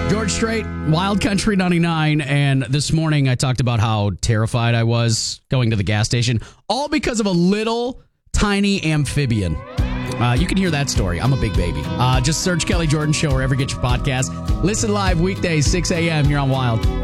George Strait, Wild Country 99, and this morning I talked about how terrified I was going to the gas station, all because of a little tiny amphibian. You can hear that story. I'm a big baby. Just search Kelly Jordan Show wherever you get your podcast. Listen live weekdays, 6 a.m. You're on Wild.